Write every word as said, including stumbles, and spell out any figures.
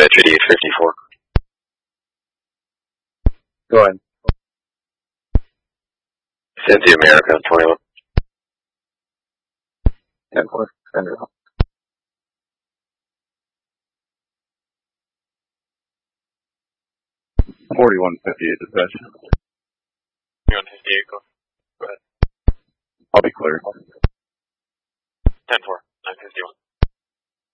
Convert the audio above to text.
Treaty eight fifty-four. Go ahead. Cynthia America, twenty-one. ten four. Send it up. forty-one fifty-eight dispatch. forty-one fifty-eight, go. Go ahead. I'll be clear. ten four, nine fifty-one.